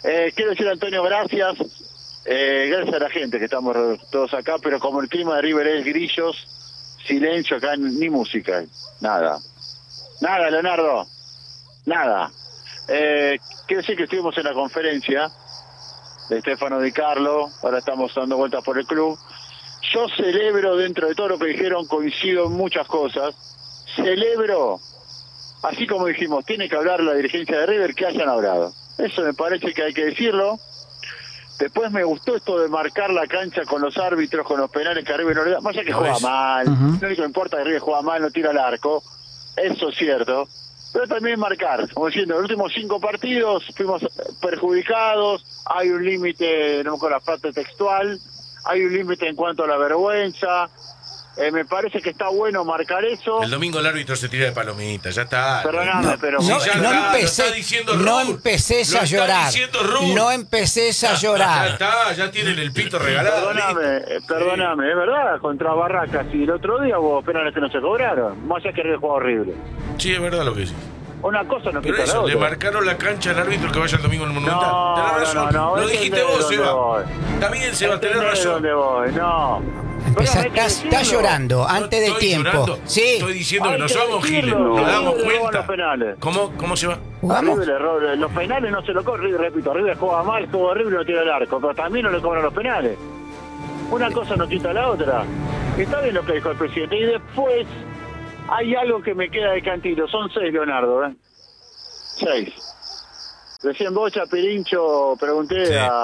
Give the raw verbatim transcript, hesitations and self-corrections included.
Eh, quiero decir, Antonio, gracias. Eh, gracias a la gente que estamos todos acá, pero como el clima de River es grillos, silencio acá, ni música, nada. Nada, Leonardo, nada. Eh, quiero decir que estuvimos en la conferencia de Stefano Di Carlo, ahora estamos dando vueltas por el club. Yo celebro, dentro de todo lo que dijeron, coincido en muchas cosas. Celebro, así como dijimos, tiene que hablar la dirigencia de River, que hayan hablado. Eso me parece que hay que decirlo. Después me gustó esto de marcar la cancha con los árbitros, con los penales que River no le da. Más allá que no juega es. mal, uh-huh. Lo único que importa es que River juega mal, no tira al arco. Eso es cierto. Pero también marcar, como diciendo, en los últimos cinco partidos fuimos perjudicados, hay un límite, no con la parte textual, hay un límite en cuanto a la vergüenza. Eh, me parece que está bueno marcar eso. El domingo el árbitro se tira de palomita, ya está. Perdóname, no, pero... No, sí, ya no, está, empecé, lo está diciendo no Ruth. empeces Lo a llorar. No empeces a llorar. Ya está, ya tienen el pito regalado. Perdóname, eh, perdóname, sí. Es verdad, contra Barracas y el otro día hubo penales que no se cobraron. Más allá que el juego horrible. Sí, es verdad lo que decís. Una cosa no Pero quita eso, la otra. le marcaron la cancha al árbitro que vaya el domingo en el Monumental. No, tenés razón. no, no, lo dijiste vos, Seba. Voy. Está bien, Seba, tenés razón. Dónde voy, no. Empezá, estás, estás llorando antes de estoy tiempo. Llorando. Sí. Estoy diciendo Hay que no que somos decirlo. giles, nos damos River le roban cuenta. los penales. ¿Cómo, ¿Cómo se va? ¿Jugamos? River le roba- los penales no se lo cobran, repito, River juega mal, juega horrible, no tira el arco, pero también no le cobran los penales. Una cosa no quita la otra. Está bien lo que dijo el presidente. Y después hay algo que me queda de cantito. Son seis, Leonardo, ¿eh? Seis. Recién vos, Chapirincho, pregunté sí. a...